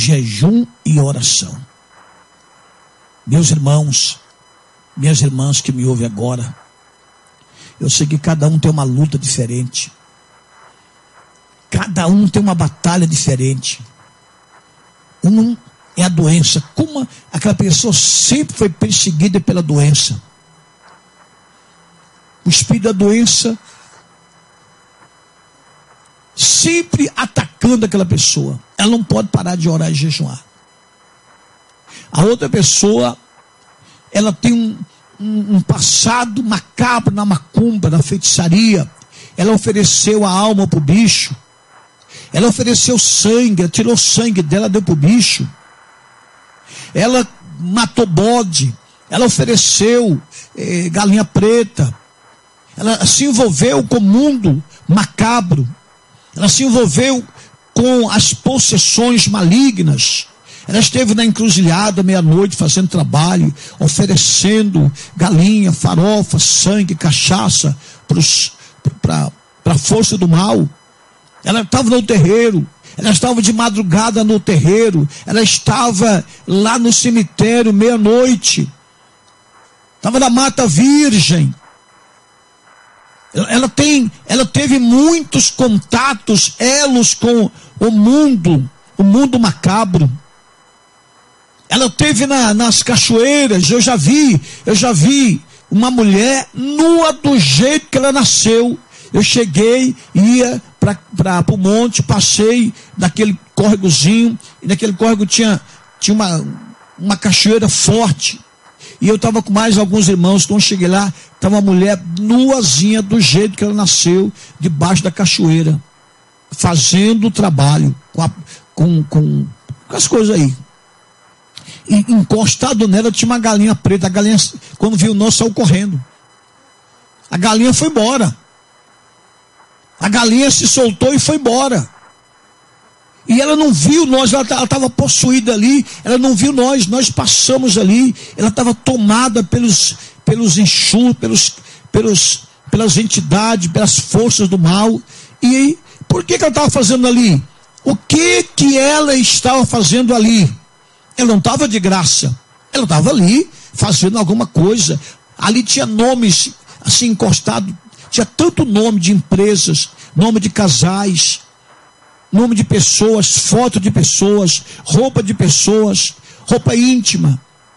jejum e oração. Meus irmãos, minhas irmãs que me ouvem agora, eu sei que cada um tem uma luta diferente. Cada um tem uma batalha diferente. Um é a doença. Como aquela pessoa sempre foi perseguida pela doença. O espírito da doença sempre atacando aquela pessoa. Ela não pode parar de orar e jejuar. A outra pessoa, ela tem um passado macabro na macumba, na feitiçaria. Ela ofereceu a alma para o bicho. Ela ofereceu sangue, ela tirou sangue dela, deu para o bicho. Ela matou bode. Ela ofereceu galinha preta. Ela se envolveu com o mundo macabro. Ela se envolveu com as possessões malignas. Ela esteve na encruzilhada meia-noite fazendo trabalho, oferecendo galinha, farofa, sangue, cachaça para a força do mal. Ela estava no terreiro, ela estava de madrugada no terreiro, ela estava lá no cemitério meia-noite, estava na Mata Virgem. Ela teve muitos contatos, elos com o mundo macabro. Ela teve nas cachoeiras. Eu já vi uma mulher nua do jeito que ela nasceu. Eu cheguei, ia para o monte, passei naquele córregozinho, e naquele córrego tinha uma cachoeira forte. E eu estava com mais alguns irmãos. Quando eu cheguei lá, estava uma mulher nuazinha do jeito que ela nasceu, debaixo da cachoeira, fazendo o trabalho com as coisas aí. E encostado nela tinha uma galinha preta. A galinha, quando viu nós, saiu correndo. A galinha foi embora. A galinha se soltou e foi embora. E ela não viu nós, ela estava possuída ali, ela não viu nós passamos ali, ela estava tomada pelos enxurros, pelas entidades, pelas forças do mal. E por que ela estava fazendo ali? O que ela estava fazendo ali? Ela não estava de graça, ela estava ali fazendo alguma coisa. Ali tinha nomes assim encostados, tinha tanto nome de empresas, nome de casais, nome de pessoas, foto de pessoas, roupa de pessoas, roupa íntima.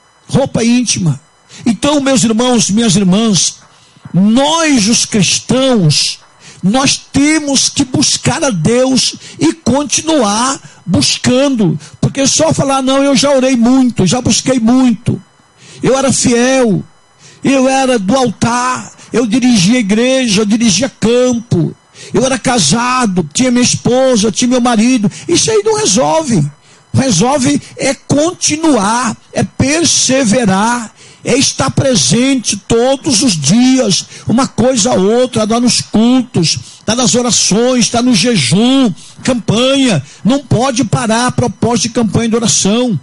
Então, meus irmãos, minhas irmãs, nós os cristãos, nós temos que buscar a Deus e continuar buscando, porque só falar, não, eu já orei muito, já busquei muito, eu era fiel, eu era do altar, eu dirigia a igreja, eu dirigia campo, eu era casado, tinha minha esposa, tinha meu marido. Isso aí não resolve. Resolve é continuar, é perseverar, é estar presente todos os dias, uma coisa a outra, dar nos cultos, dar nas orações, estar no jejum, campanha. Não pode parar a propósito de campanha de oração.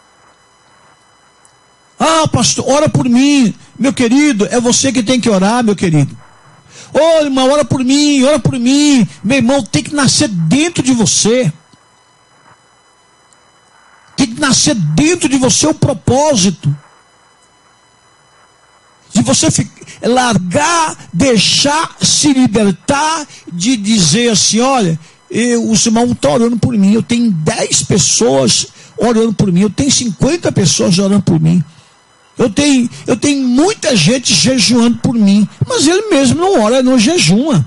Ah, pastor, ora por mim. Meu querido, é você que tem que orar, meu querido. Ô, irmão, ora por mim, ora por mim. Meu irmão, tem que nascer dentro de você. Tem que nascer dentro de você o propósito. De você largar, deixar, se libertar, de dizer assim, olha, os irmãos estão orando por mim, eu tenho 10 pessoas orando por mim, eu tenho 50 pessoas orando por mim. Eu tenho muita gente jejuando por mim, mas ele mesmo não ora, não jejuma.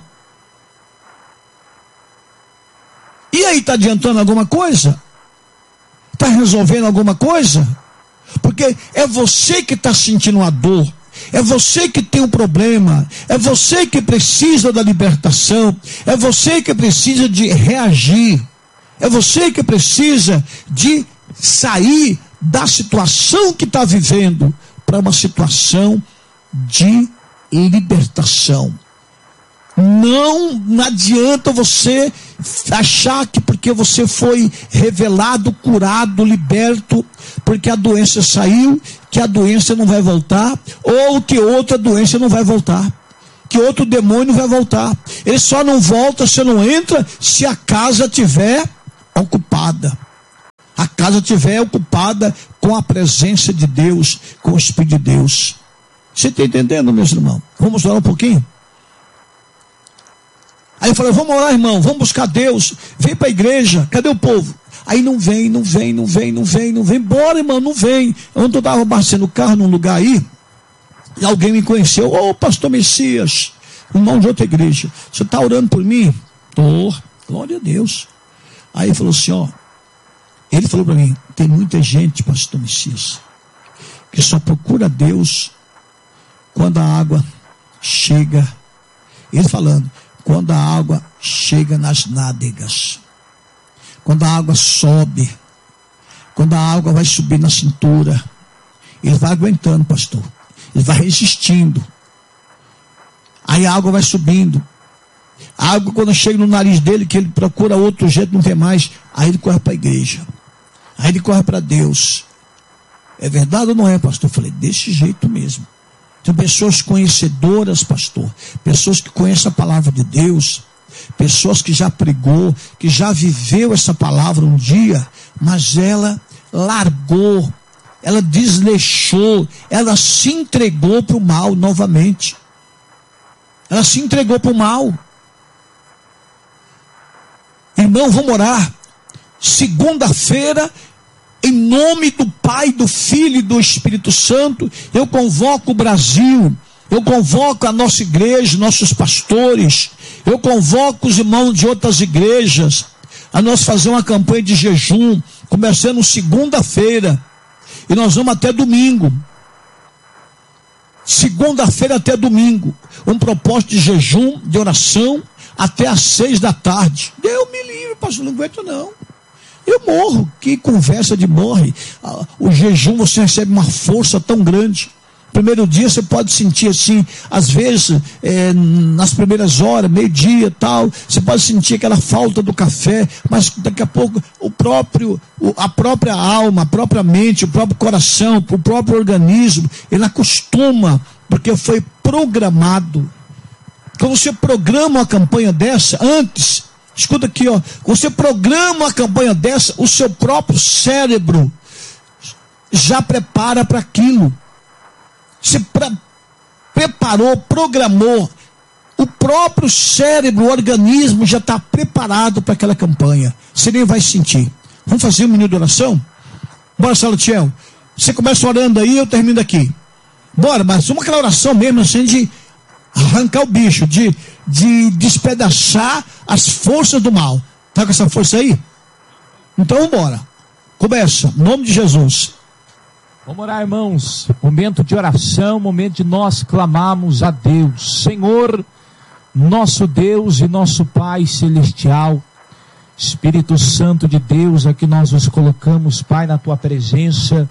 E aí, está adiantando alguma coisa? Está resolvendo alguma coisa? Porque é você que está sentindo a dor, é você que tem um problema, é você que precisa da libertação, é você que precisa de reagir, é você que precisa de sair da situação que está vivendo para uma situação de libertação. Não adianta você achar que porque você foi revelado, curado, liberto, porque a doença saiu, que a doença não vai voltar, ou que outra doença não vai voltar, que outro demônio vai voltar. Ele só não volta, você não entra, se a casa estiver ocupada. A casa estiver ocupada com a presença de Deus, com o Espírito de Deus. Você está entendendo, meus irmãos? Vamos orar um pouquinho? Aí eu falei, vamos orar, irmão, vamos buscar Deus, vem para a igreja, cadê o povo? Aí não vem, bora, irmão, não vem. Ontem eu estava abastecendo o carro num lugar aí, e alguém me conheceu, ô pastor Messias, irmão de outra igreja, você está orando por mim? Tô, glória a Deus. Aí ele falou assim, ó, ele falou para mim, tem muita gente, pastor Messias, que só procura Deus quando a água chega, ele falando, quando a água chega nas nádegas, quando a água sobe, quando a água vai subir na cintura, ele vai aguentando, pastor, ele vai resistindo, aí a água vai subindo, a água quando chega no nariz dele, que ele procura outro jeito, não tem mais, aí ele corre para a igreja, aí ele corre para Deus. É verdade ou não é, pastor? Eu falei, desse jeito mesmo. Tem pessoas conhecedoras, pastor, pessoas que conhecem a palavra de Deus, pessoas que já pregou, que já viveu essa palavra um dia, mas ela largou, ela desleixou, ela se entregou para o mal novamente. Ela se entregou para o mal. Irmão, vamos orar. Segunda-feira, em nome do Pai, do Filho e do Espírito Santo, eu convoco o Brasil, eu convoco a nossa igreja, nossos pastores, eu convoco os irmãos de outras igrejas, a nós fazer uma campanha de jejum, começando segunda-feira, e nós vamos até domingo. Segunda-feira até domingo, um propósito de jejum, de oração, até às 6 da tarde. Deus me livre, pastor, não aguento não. Eu morro, que conversa de morre. O jejum você recebe uma força tão grande. Primeiro dia você pode sentir assim, às vezes, nas primeiras horas, meio-dia e tal, você pode sentir aquela falta do café, mas daqui a pouco a própria alma, a própria mente, o próprio coração, o próprio organismo, ele acostuma, porque foi programado. Quando você programa uma campanha dessa, antes, escuta aqui, ó, você programa uma campanha dessa, o seu próprio cérebro já prepara para aquilo. Você preparou, programou, o próprio cérebro, o organismo já está preparado para aquela campanha. Você nem vai sentir. Vamos fazer um minuto de oração? Bora, Salatiel. Você começa orando aí, eu termino aqui. Bora, mas aquela oração mesmo, assim, de arrancar o bicho, de despedaçar as forças do mal. Tá com essa força aí? Então vamos embora. Começa, em nome de Jesus. Vamos orar, irmãos. Momento de oração, momento de nós clamarmos a Deus. Senhor, nosso Deus e nosso Pai celestial, Espírito Santo de Deus, aqui nós nos colocamos, Pai, na tua presença,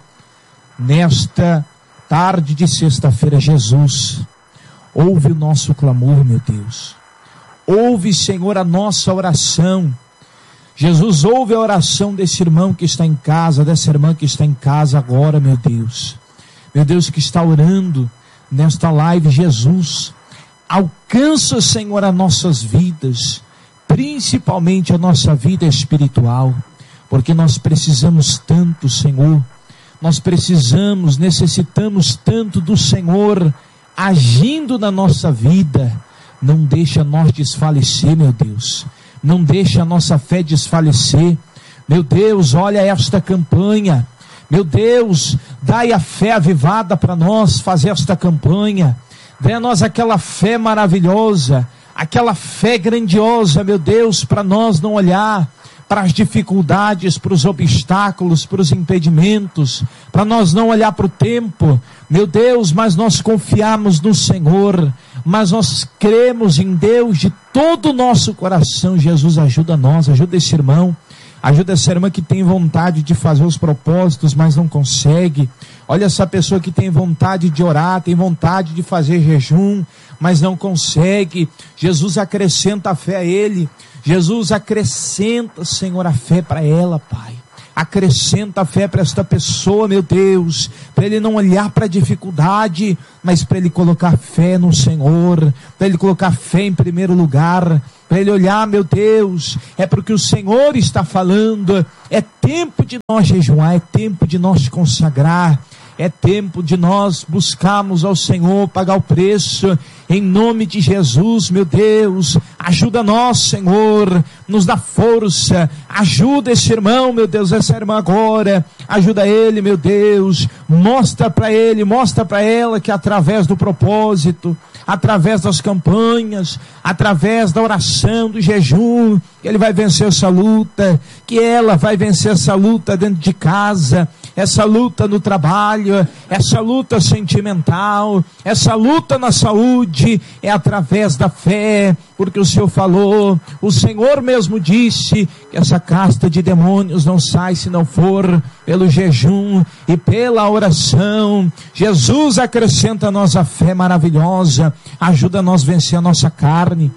nesta tarde de sexta-feira. Jesus, ouve o nosso clamor, meu Deus. Ouve, Senhor, a nossa oração. Jesus, ouve a oração desse irmão que está em casa, dessa irmã que está em casa agora, meu Deus. Meu Deus, que está orando nesta live. Jesus, alcança, Senhor, as nossas vidas, principalmente a nossa vida espiritual, porque nós precisamos tanto, Senhor. Nós precisamos, necessitamos tanto do Senhor agindo na nossa vida. Não deixa nós desfalecer, meu Deus. Não deixa a nossa fé desfalecer. Meu Deus, olha esta campanha. Meu Deus, dai a fé avivada para nós fazer esta campanha. Dê a nós aquela fé maravilhosa, aquela fé grandiosa, meu Deus, para nós não olhar para as dificuldades, para os obstáculos, para os impedimentos, para nós não olhar para o tempo, meu Deus, mas nós confiamos no Senhor, mas nós cremos em Deus de todo o nosso coração. Jesus, ajuda nós, ajuda esse irmão, ajuda essa irmã que tem vontade de fazer os propósitos, mas não consegue. Olha essa pessoa que tem vontade de orar, tem vontade de fazer jejum, mas não consegue. Jesus, acrescenta a fé a ele. Jesus, acrescenta, Senhor, a fé para ela, Pai. Acrescenta a fé para esta pessoa, meu Deus, para ele não olhar para a dificuldade, mas para ele colocar fé no Senhor, para ele colocar fé em primeiro lugar, para ele olhar, meu Deus, é porque o Senhor está falando. É tempo de nós jejuar, é tempo de nós consagrar, é tempo de nós buscarmos ao Senhor, pagar o preço, em nome de Jesus, meu Deus. Ajuda nós, Senhor, nos dá força, ajuda esse irmão, meu Deus, essa irmã agora, ajuda ele, meu Deus, mostra para ele, mostra para ela que através do propósito, através das campanhas, através da oração, do jejum, ele vai vencer essa luta, que ela vai vencer essa luta dentro de casa, essa luta no trabalho, essa luta sentimental, essa luta na saúde, é através da fé, porque o Senhor falou, o Senhor mesmo disse, que essa casta de demônios não sai se não for pelo jejum e pela oração. Jesus acrescenta a nós a fé maravilhosa, ajuda nós a vencer a nossa carne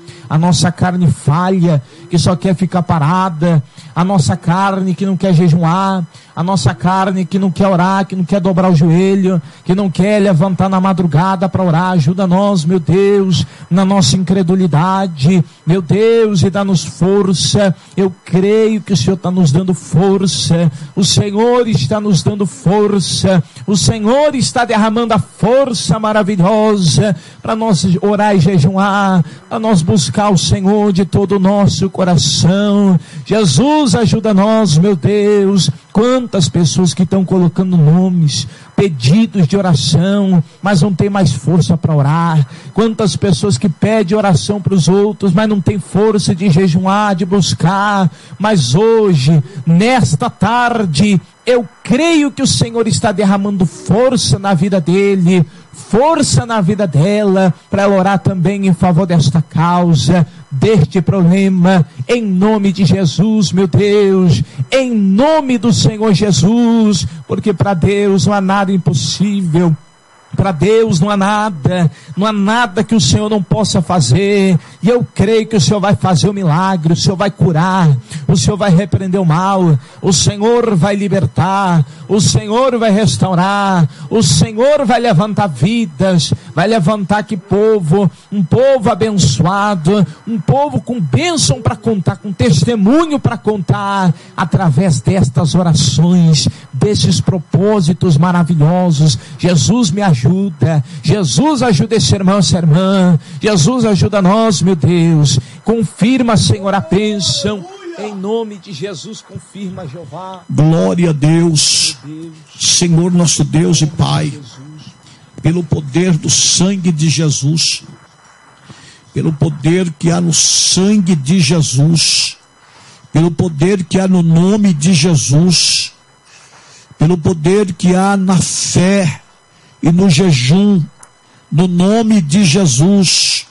falha, que só quer ficar parada, a nossa carne que não quer jejuar, a nossa carne que não quer orar, que não quer dobrar o joelho, que não quer levantar na madrugada para orar. Ajuda nós, meu Deus, na nossa incredulidade, meu Deus, e dá-nos força. Eu creio que o Senhor está nos dando força, o Senhor está nos dando força, o Senhor está derramando a força maravilhosa para nós orar e jejuar, para nós buscar o Senhor de todo o nosso coração. Jesus, ajuda nós, meu Deus. Quantas pessoas que estão colocando nomes, pedidos de oração, mas não tem mais força para orar. Quantas pessoas que pedem oração para os outros, mas não tem força de jejuar, de buscar. Mas hoje, nesta tarde, eu creio que o Senhor está derramando força na vida dele, força na vida dela, para ela orar também em favor desta causa, deste problema, em nome de Jesus, meu Deus, em nome do Senhor Jesus, porque para Deus não há nada impossível. Para Deus não há nada que o Senhor não possa fazer, e eu creio que o Senhor vai fazer o milagre, o Senhor vai curar, o Senhor vai repreender o mal, o Senhor vai libertar, o Senhor vai restaurar, o Senhor vai levantar vidas, vai levantar que povo, um povo abençoado, um povo com bênção para contar, com testemunho para contar, através destas orações, desses propósitos maravilhosos. Jesus me ajuda, Jesus ajuda esse irmão, essa irmã, Jesus ajuda nós, meu Deus, confirma, Senhor, a bênção, em nome de Jesus, confirma, Jeová. Glória a Deus, Senhor nosso Deus e Pai, pelo poder do sangue de Jesus, pelo poder que há no sangue de Jesus, pelo poder que há no nome de Jesus, pelo poder que há na fé e no jejum, no nome de Jesus,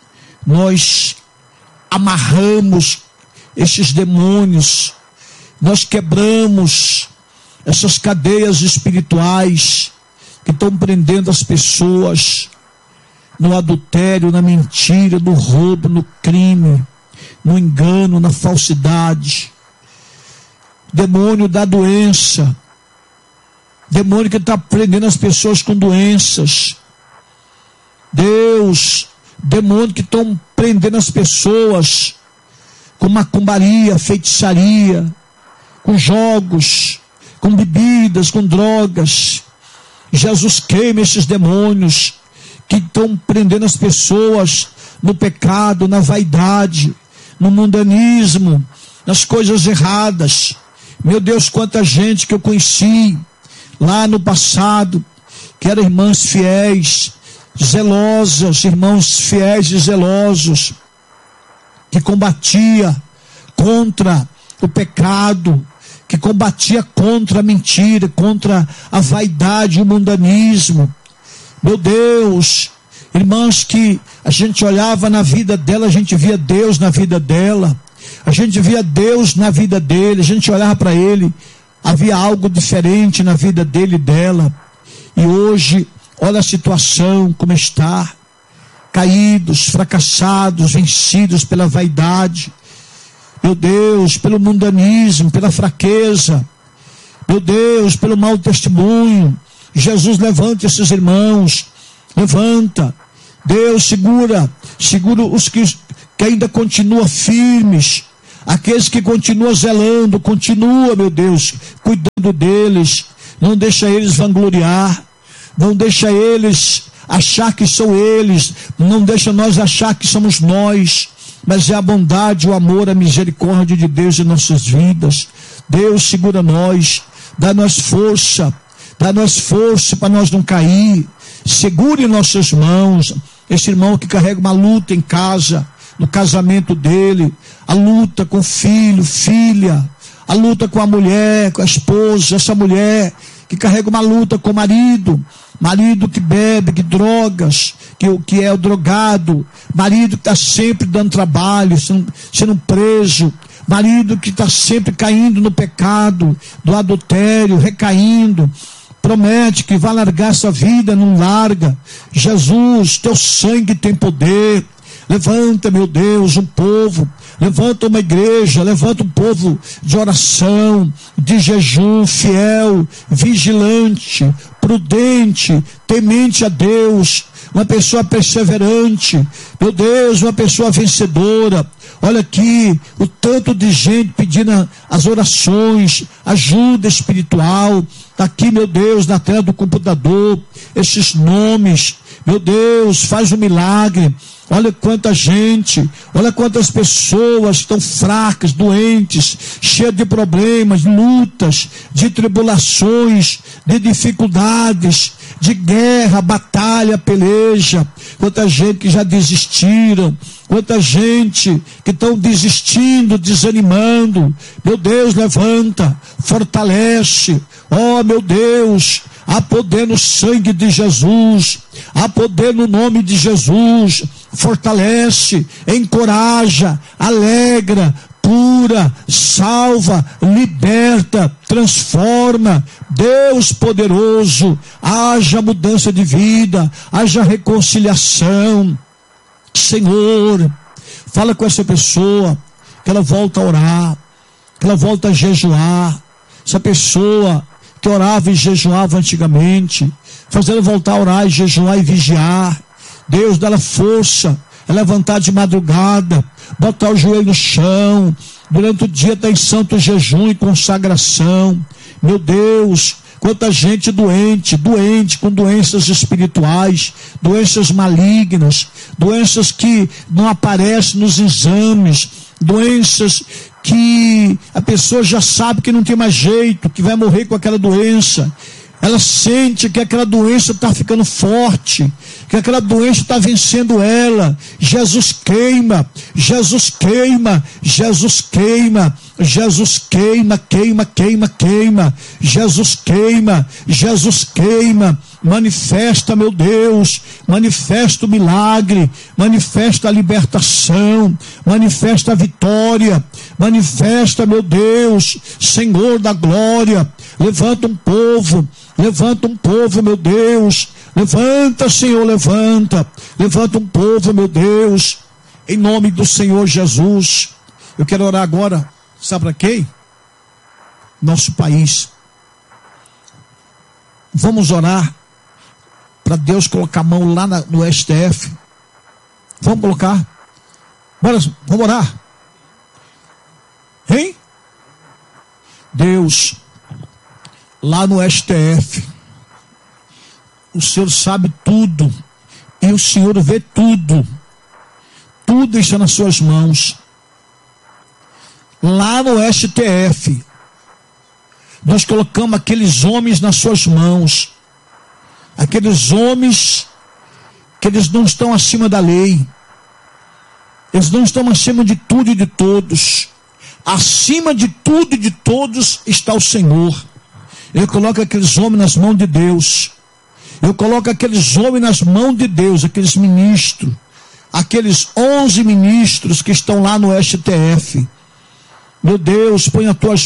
nós amarramos esses demônios, nós quebramos essas cadeias espirituais que estão prendendo as pessoas no adultério, na mentira, no roubo, no crime, no engano, na falsidade. Demônio da doença, demônio que está prendendo as pessoas com doenças. Deus, demônio que estão prendendo as pessoas com macumbaria, feitiçaria, com jogos, com bebidas, com drogas. Jesus queima esses demônios que estão prendendo as pessoas no pecado, na vaidade, no mundanismo, nas coisas erradas. Meu Deus, quanta gente que eu conheci lá no passado, que eram irmãs fiéis, zelosas, irmãos fiéis e zelosos, que combatia contra o pecado, que combatia contra a mentira, contra a vaidade e o mundanismo. Meu Deus, irmãs que a gente olhava na vida dela, a gente via Deus na vida dela, a gente via Deus na vida dele, a gente olhava para ele, havia algo diferente na vida dele e dela. E hoje, olha a situação como está, caídos, fracassados, vencidos pela vaidade, meu Deus, pelo mundanismo, pela fraqueza, meu Deus, pelo mau testemunho. Jesus, levanta esses irmãos, levanta, Deus, segura os que que ainda continua firmes, aqueles que continuam zelando, continua, meu Deus, cuidando deles, não deixa eles vangloriar, não deixa eles achar que são eles, não deixa nós achar que somos nós, mas é a bondade, o amor, a misericórdia de Deus em nossas vidas. Deus segura nós, dá-nos força para nós não cair, segure em nossas mãos, esse irmão que carrega uma luta em casa, no casamento dele, a luta com o filho, filha, a luta com a mulher, com a esposa, essa mulher que carrega uma luta com o marido que bebe, que drogas, que é o drogado, marido que está sempre dando trabalho, sendo preso, marido que está sempre caindo no pecado, do adultério, recaindo, promete que vai largar essa vida, não larga. Jesus, teu sangue tem poder. Levanta, meu Deus, um povo, levanta uma igreja, levanta um povo de oração, de jejum, fiel, vigilante, prudente, temente a Deus, uma pessoa perseverante, meu Deus, uma pessoa vencedora. Olha aqui, o tanto de gente pedindo as orações, ajuda espiritual, está aqui, meu Deus, na tela do computador, esses nomes, meu Deus, faz um milagre. Olha quanta gente, olha quantas pessoas estão fracas, doentes, cheias de problemas, lutas, de tribulações, de dificuldades, de guerra, batalha, peleja. Quanta gente que já desistiram, quanta gente que estão desistindo, desanimando. Meu Deus, levanta, fortalece. Oh, meu Deus, há poder no sangue de Jesus, há poder no nome de Jesus. Fortalece, encoraja, alegra, cura, salva, liberta, transforma. Deus poderoso, haja mudança de vida, haja reconciliação. Senhor, fala com essa pessoa, que ela volta a orar, que ela volta a jejuar. Essa pessoa que orava e jejuava antigamente, faz ela voltar a orar e jejuar e vigiar. Deus, dá ela força, é levantar de madrugada, botar o joelho no chão, durante o dia está em santo jejum e consagração. Meu Deus, quanta gente doente, com doenças espirituais, doenças malignas, doenças que não aparecem nos exames, doenças que a pessoa já sabe que não tem mais jeito, que vai morrer com aquela doença. Ela sente que aquela doença está ficando forte, que aquela doença está vencendo ela. Jesus queima, Jesus queima, Jesus queima, Jesus queima, queima, queima, queima. Jesus queima, Jesus queima. Manifesta, meu Deus, manifesta o milagre, manifesta a libertação, manifesta a vitória, manifesta, meu Deus, Senhor da glória. Levanta um povo, meu Deus. Levanta, Senhor, levanta um povo, meu Deus, em nome do Senhor Jesus. Eu quero orar agora, sabe para quem? Nosso país. Vamos orar para Deus colocar a mão lá no STF. Vamos colocar? Vamos orar. Hein? Deus, lá no STF, o Senhor sabe tudo, e o Senhor vê tudo, tudo está nas suas mãos. Lá no STF, nós colocamos aqueles homens nas suas mãos, aqueles homens que eles não estão acima da lei, eles não estão acima de tudo e de todos. Acima de tudo e de todos está o Senhor. Eu coloco aqueles homens nas mãos de Deus. Eu coloco aqueles homens nas mãos de Deus, aqueles ministros, aqueles 11 ministros que estão lá no STF. Meu Deus, põe as tuas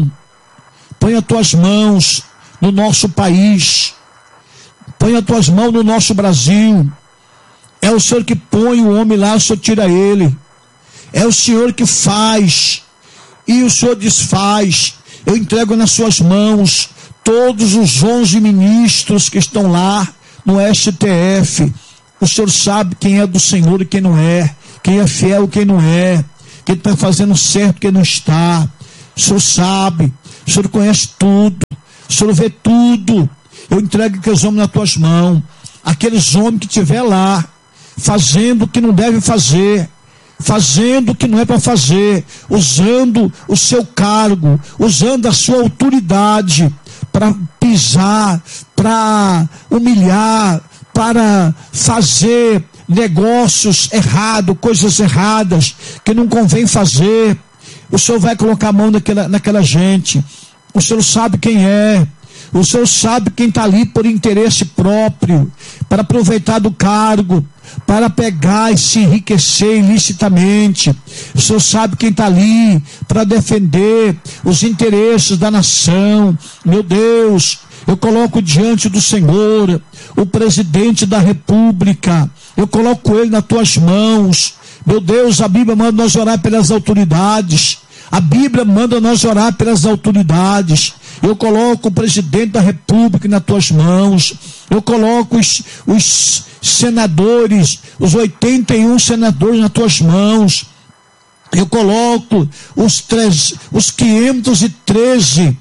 mãos no nosso país, põe as tuas mãos no nosso Brasil. É o Senhor que põe o homem lá, o Senhor tira ele. É o Senhor que faz e o Senhor desfaz. Eu entrego nas suas mãos todos os 11 ministros que estão lá no STF. O Senhor sabe quem é do Senhor e quem não é, quem é fiel, quem não é, quem está fazendo certo, quem não está. O Senhor sabe, o Senhor conhece tudo, o Senhor vê tudo. Eu entrego aqueles homens nas tuas mãos, aqueles homens que estiver lá, fazendo o que não deve fazer, fazendo o que não é para fazer, usando o seu cargo, usando a sua autoridade para pisar, para humilhar, para fazer negócios errados, coisas erradas que não convém fazer. O Senhor vai colocar a mão naquela gente. O Senhor sabe quem é. O Senhor sabe quem está ali por interesse próprio, para aproveitar do cargo, para pegar e se enriquecer ilicitamente. O Senhor sabe quem está ali para defender os interesses da nação. Meu Deus, eu coloco diante do Senhor o presidente da República. Eu coloco ele nas tuas mãos. Meu Deus, a Bíblia manda nós orar pelas autoridades. A Bíblia manda nós orar pelas autoridades. Eu coloco o presidente da República nas tuas mãos. Eu coloco os senadores, os 81 senadores nas tuas mãos. Eu coloco os 513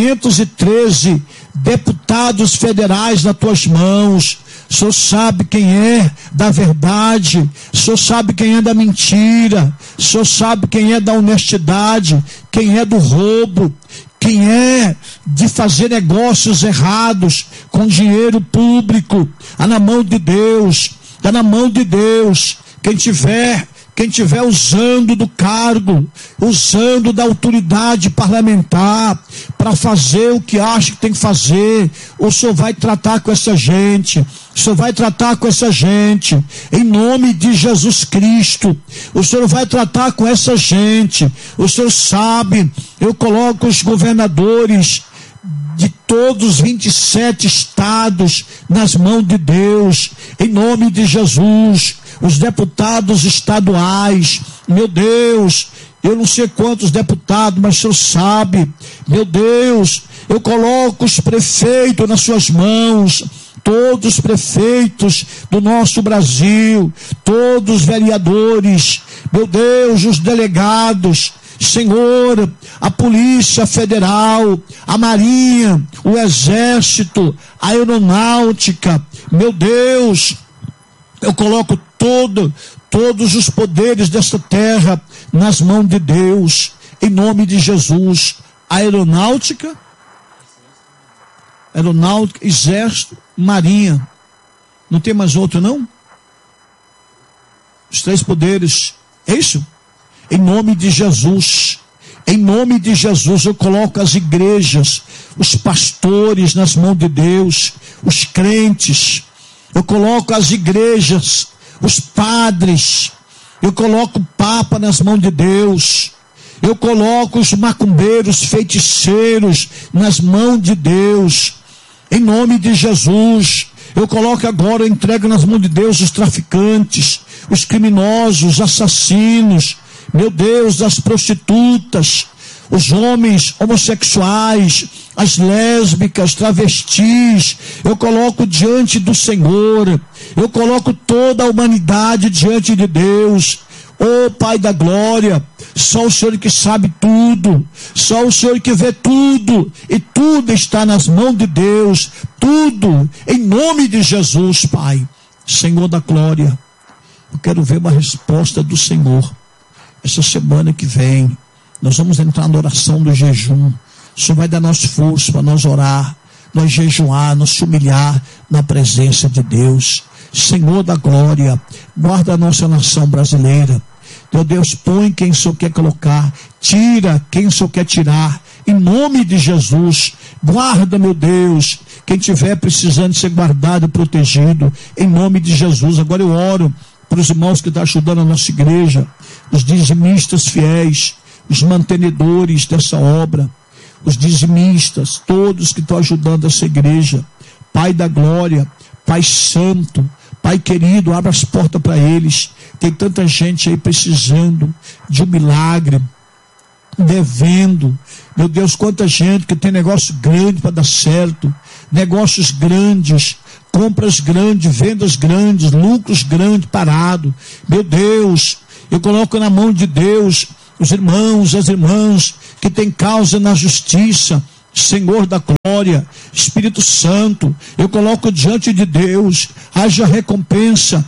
deputados federais nas tuas mãos. O Senhor sabe quem é da verdade, o Senhor sabe quem é da mentira, o Senhor sabe quem é da honestidade, quem é do roubo, quem é de fazer negócios errados com dinheiro público. Está na mão de Deus, está na mão de Deus. Quem tiver usando do cargo, usando da autoridade parlamentar para fazer o que acha que tem que fazer, o Senhor vai tratar com essa gente. O Senhor vai tratar com essa gente, em nome de Jesus Cristo. O Senhor vai tratar com essa gente. O Senhor sabe, eu coloco os governadores de todos os 27 estados nas mãos de Deus, em nome de Jesus. Os deputados estaduais, meu Deus, eu não sei quantos deputados, mas o Senhor sabe. Meu Deus, eu coloco os prefeitos nas suas mãos, todos os prefeitos do nosso Brasil, todos os vereadores, meu Deus, os delegados, Senhor, a Polícia Federal, a Marinha, o Exército, a Aeronáutica, meu Deus, eu coloco todos os poderes desta terra nas mãos de Deus, em nome de Jesus. Aeronáutica, Exército, Marinha. Não tem mais outro, não? Os 3 poderes. É isso? Em nome de Jesus. Em nome de Jesus, eu coloco as igrejas, os pastores nas mãos de Deus, os crentes. Eu coloco as igrejas, os padres. Eu coloco o Papa nas mãos de Deus. Eu coloco os macumbeiros, feiticeiros nas mãos de Deus. Em nome de Jesus, eu coloco agora, eu entrego nas mãos de Deus os traficantes, os criminosos, os assassinos, meu Deus, as prostitutas, os homens homossexuais, as lésbicas, travestis. Eu coloco diante do Senhor, eu coloco toda a humanidade diante de Deus. Oh Pai da glória, só o Senhor que sabe tudo, só o Senhor que vê tudo, e tudo está nas mãos de Deus, tudo, em nome de Jesus, Pai. Senhor da glória, eu quero ver uma resposta do Senhor. Essa semana que vem, nós vamos entrar na oração do jejum. O Senhor vai dar nós força para nós orar, nós jejuar, nós humilhar na presença de Deus. Senhor da glória, guarda a nossa nação brasileira. Meu Deus, põe quem o Senhor quer colocar, tira quem o Senhor quer tirar, em nome de Jesus. Guarda, meu Deus, quem estiver precisando ser guardado e protegido, em nome de Jesus. Agora eu oro para os irmãos que estão ajudando a nossa igreja, os dizimistas fiéis, os mantenedores dessa obra, os dizimistas, todos que estão ajudando essa igreja. Pai da glória, Pai santo, Pai querido, abra as portas para eles. Tem tanta gente aí precisando de um milagre, devendo. Meu Deus, quanta gente que tem negócio grande para dar certo, negócios grandes, compras grandes, vendas grandes, lucros grandes parado. Meu Deus, Eu coloco na mão de Deus os irmãos, as irmãs que têm causa na justiça. Senhor da glória, Espírito Santo, eu coloco diante de Deus, haja recompensa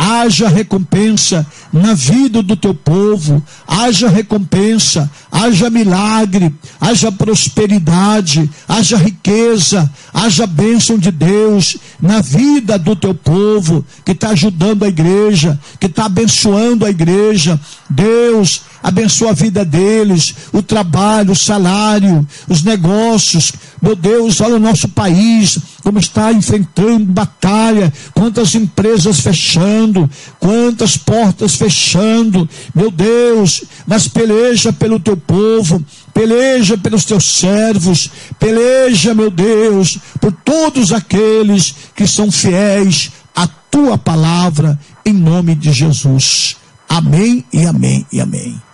na vida do teu povo, haja recompensa, haja milagre, haja prosperidade, haja riqueza, haja bênção de Deus na vida do teu povo, que está ajudando a igreja, que está abençoando a igreja. Deus, abençoa a vida deles, o trabalho, o salário, os negócios. Meu Deus, olha o nosso país, como está enfrentando batalha, quantas empresas fechando, quantas portas fechando. Meu Deus, mas peleja pelo teu povo, peleja pelos teus servos, peleja, meu Deus, por todos aqueles que são fiéis à tua palavra, em nome de Jesus. Amém e amém e amém.